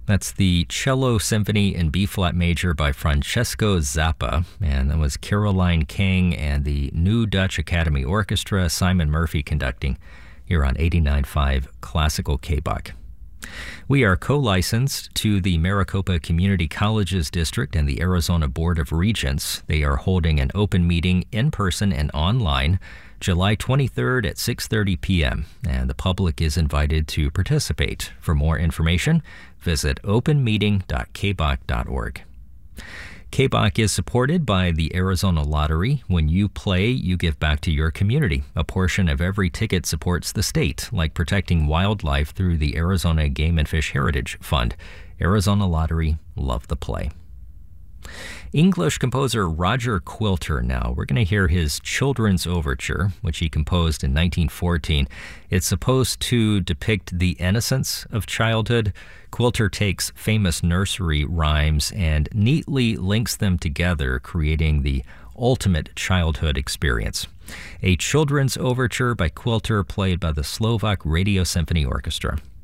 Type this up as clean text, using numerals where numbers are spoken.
That's the Cello Symphony in B-flat major by Francesco Zappa, and that was Caroline King and the New Dutch Academy Orchestra, Simon Murphy conducting, here on 89.5 Classical KBOC. We are co-licensed to the Maricopa Community Colleges District and the Arizona Board of Regents. They are holding an open meeting in person and online July 23rd at 6:30 p.m., and the public is invited to participate. For more information, visit openmeeting.kbok.org. KBOC is supported by the Arizona Lottery. When you play, you give back to your community. A portion of every ticket supports the state, like protecting wildlife through the Arizona Game and Fish Heritage Fund. Arizona Lottery, love the play. English composer Roger Quilter now. We're going to hear his Children's Overture, which he composed in 1914. It's supposed to depict the innocence of childhood. Quilter takes famous nursery rhymes and neatly links them together, creating the ultimate childhood experience. A Children's Overture by Quilter, played by the Slovak Radio Symphony Orchestra.